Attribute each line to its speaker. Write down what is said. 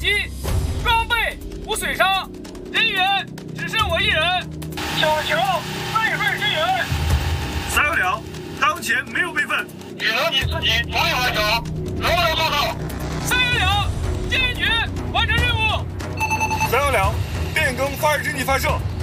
Speaker 1: 击，装备无损伤，人员只剩我一人。
Speaker 2: 小强，备份支援。
Speaker 3: 310，当前没有备份。
Speaker 2: 只能你自己独立完成，能不能做到
Speaker 1: 310，坚决完成任务。
Speaker 3: 310，变更发射阵地发射。